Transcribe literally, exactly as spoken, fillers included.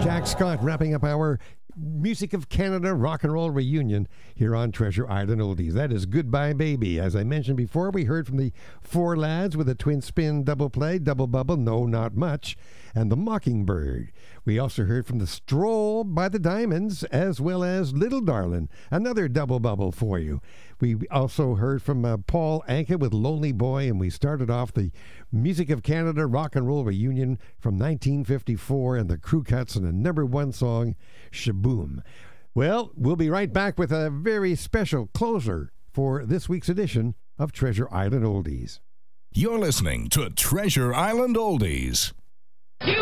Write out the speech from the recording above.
Jack Scott wrapping up our Music of Canada Rock and Roll Reunion here on Treasure Island Oldies. That is Goodbye Baby. As I mentioned before, we heard from the Four Lads with a twin spin double play, Double Bubble, No Not Much, and The Mockingbird. We also heard from the Stroll by the Diamonds, as well as Little Darlin', another double bubble for you. We also heard from uh, Paul Anka with Lonely Boy, and we started off the Music of Canada Rock and Roll Reunion from nineteen fifty-four and the Crew Cuts and a number one song, Shaboom. Well, we'll be right back with a very special closer for this week's edition of Treasure Island Oldies. You're listening to Treasure Island Oldies.